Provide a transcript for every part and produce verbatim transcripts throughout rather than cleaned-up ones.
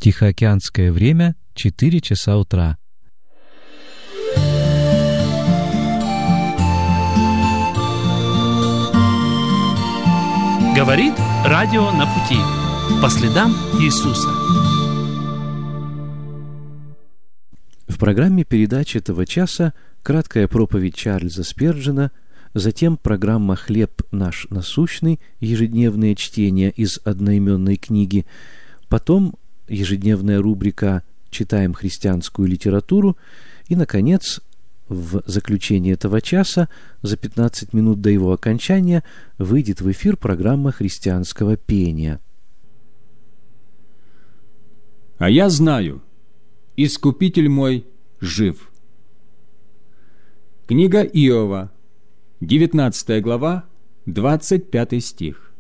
Тихоокеанское время — четыре часа утра. Говорит радио «На пути». По следам Иисуса. В программе передач этого часа краткая проповедь Чарльза Спержена, затем программа «Хлеб наш насущный», ежедневные чтения из одноименной книги, потом ежедневная рубрика «Читаем христианскую литературу» и, наконец, в заключение этого часа, за пятнадцать минут до его окончания, выйдет в эфир программа христианского пения. «А я знаю, Искупитель мой жив». Книга Иова, девятнадцатая глава, двадцать пятый стих.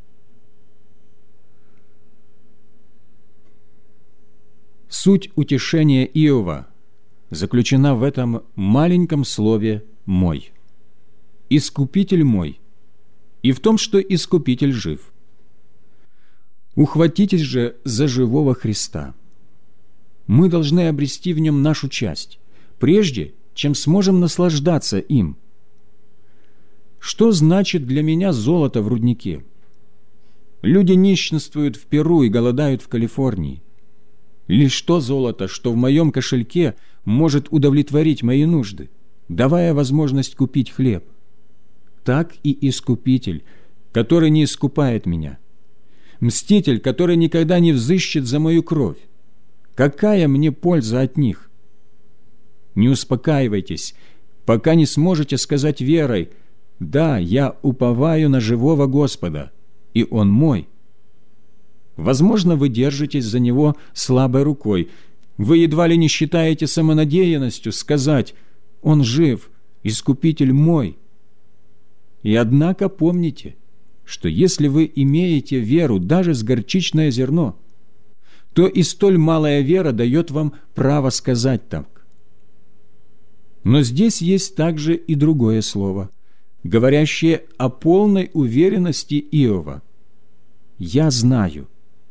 Суть утешения Иова заключена в этом маленьком слове «мой». «Искупитель мой», и в том, что Искупитель жив. Ухватитесь же за живого Христа. Мы должны обрести в нем нашу часть, прежде чем сможем наслаждаться им. Что значит для меня золото в руднике? Люди нищенствуют в Перу и голодают в Калифорнии. Лишь то золото, что в моем кошельке, может удовлетворить мои нужды, давая возможность купить хлеб. Так и Искупитель, который не искупает меня. Мститель, который никогда не взыщет за мою кровь. Какая мне польза от них? Не успокаивайтесь, пока не сможете сказать верой: «Да, я уповаю на живого Господа, и Он мой». Возможно, вы держитесь за Него слабой рукой. Вы едва ли не считаете самонадеянностью сказать: «Он жив, Искупитель мой». И однако помните, что если вы имеете веру даже с горчичное зерно, то и столь малая вера дает вам право сказать так. Но здесь есть также и другое слово, говорящее о полной уверенности Иова. «Я знаю».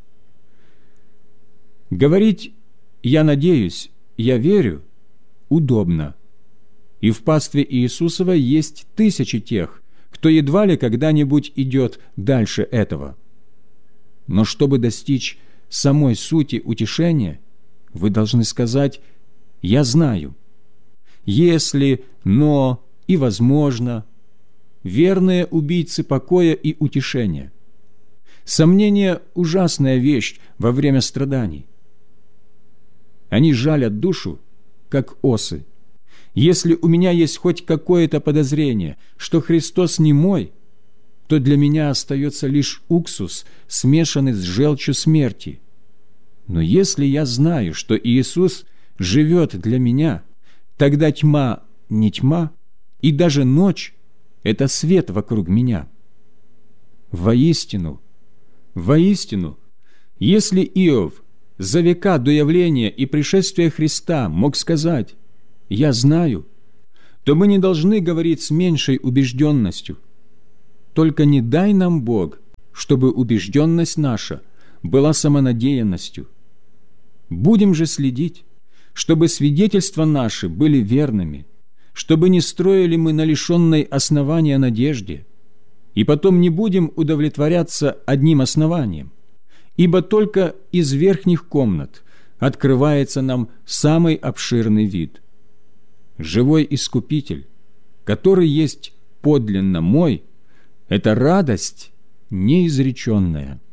Говорить «я надеюсь», «я верю» удобно. И в пастве Иисусова есть тысячи тех, кто едва ли когда-нибудь идет дальше этого. Но чтобы достичь самой сути утешения, вы должны сказать «я знаю». Если, но и возможно, верные убийцы покоя и утешения. Сомнение – ужасная вещь во время страданий. Они жалят душу, как осы. Если у меня есть хоть какое-то подозрение, что Христос не мой, то для меня остается лишь уксус, смешанный с желчью смерти. Но если я знаю, что Иисус живет для меня, тогда тьма не тьма, и даже ночь – это свет вокруг меня. Воистину, воистину, если Иов за века до явления и пришествия Христа мог сказать «я знаю», то мы не должны говорить с меньшей убежденностью. Только не дай нам, Бог, чтобы убежденность наша была самонадеянностью. Будем же следить, чтобы свидетельства наши были верными, чтобы не строили мы на лишенной основания надежде, и потом не будем удовлетворяться одним основанием, ибо только из верхних комнат открывается нам самый обширный вид. Живой Искупитель, который есть подлинно мой, это радость неизреченная.